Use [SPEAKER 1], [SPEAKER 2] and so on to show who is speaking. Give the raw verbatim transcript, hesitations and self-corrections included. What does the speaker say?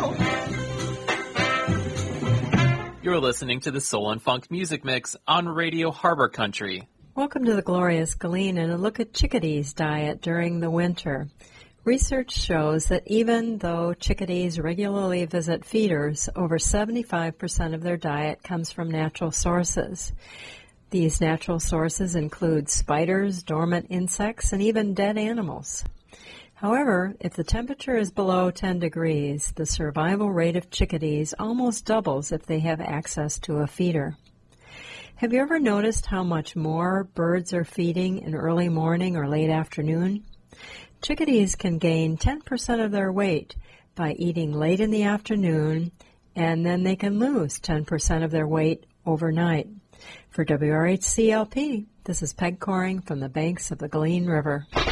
[SPEAKER 1] go!
[SPEAKER 2] You're listening to the Soul and Funk Music Mix on Radio Harbor Country.
[SPEAKER 3] Welcome to the Glorious Galen and a look at chickadees' diet during the winter. Research shows that even though chickadees regularly visit feeders, over seventy-five percent of their diet comes from natural sources. These natural sources include spiders, dormant insects, and even dead animals. However, if the temperature is below ten degrees, the survival rate of chickadees almost doubles if they have access to a feeder. Have you ever noticed how much more birds are feeding in early morning or late afternoon? Chickadees can gain ten percent of their weight by eating late in the afternoon, and then they can lose ten percent of their weight overnight. For W R H C L P, this is Peg Coring from the banks of the Galen River.